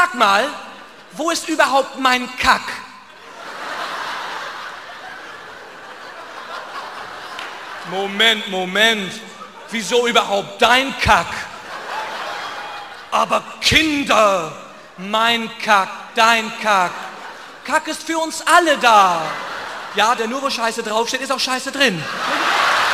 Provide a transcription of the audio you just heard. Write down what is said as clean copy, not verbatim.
sag mal, wo ist überhaupt mein Kack? Moment. Wieso überhaupt dein Kack? Aber Kinder, mein Kack, dein Kack. Kack ist für uns alle da. Ja, der nur wo Scheiße draufsteht, ist auch Scheiße drin.